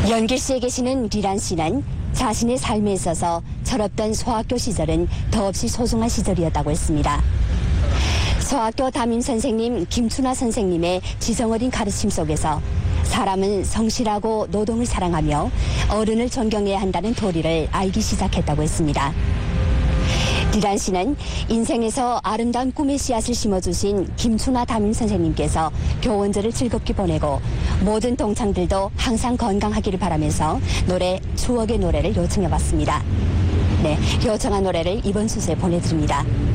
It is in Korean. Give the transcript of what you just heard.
연길시에 계시는 리란 씨는 자신의 삶에 있어서 철없던 소학교 시절은 더없이 소중한 시절이었다고 했습니다. 소학교 담임 선생님 김춘화 선생님의 지성어린 가르침 속에서 사람은 성실하고 노동을 사랑하며 어른을 존경해야 한다는 도리를 알기 시작했다고 했습니다. 리란 씨는 인생에서 아름다운 꿈의 씨앗을 심어주신 김춘화 담임 선생님께서 교원절을 즐겁게 보내고 모든 동창들도 항상 건강하기를 바라면서 추억의 노래를 요청해봤습니다. 네, 요청한 노래를 이번 순서에 보내드립니다.